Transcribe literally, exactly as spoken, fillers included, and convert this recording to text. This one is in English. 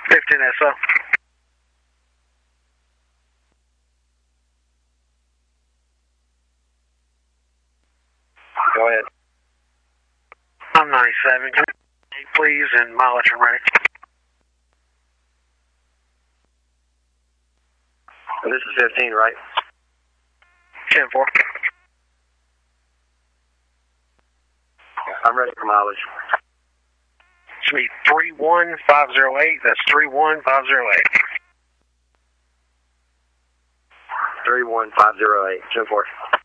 fifteen S O. Go ahead. I'm ninety-seven. Can you please, and mileage and ready. This is fifteen, right? ten four. I'm ready for mileage. It's me three one five zero eight. That's three one five zero eight. three one five zero eight. ten four.